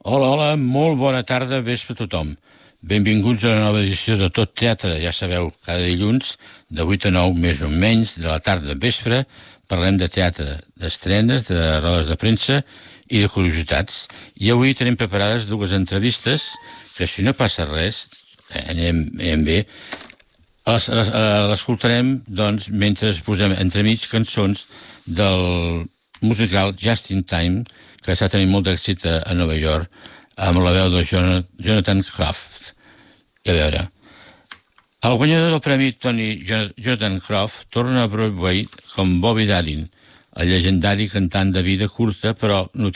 Hola, hola, molt bona tarda, vespre a tothom. Benvinguts a la nova edició de Tot Teatre. Ja sabeu, cada dilluns, de 8 a 9, més o menys, de la tarda a vespre, parlem de teatre, d'estrenes, de rodes de premsa i de curiositats. I avui tenim preparades dues entrevistes que, si no passa res, anem bé, l'escoltarem, doncs, mentre posem entremig cançons del musical Just in Time, que està tenint molt d'èxit a Nova York, amb la veu de Jonathan Groff. A veure, el guanyador del premi Tony Jonathan Groff torna a Broadway com Bobby Darin, el llegendari cantant de vida curta però notable